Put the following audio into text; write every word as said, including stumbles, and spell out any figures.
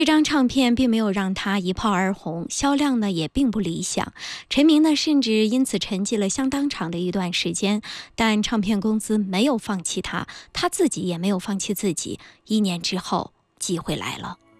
这张唱片并没有让他一炮而红，销量呢也并不理想。陈明呢甚至因此沉寂了相当长的一段时间，但唱片公司没有放弃他，他自己也没有放弃自己。一年之后，机会来了。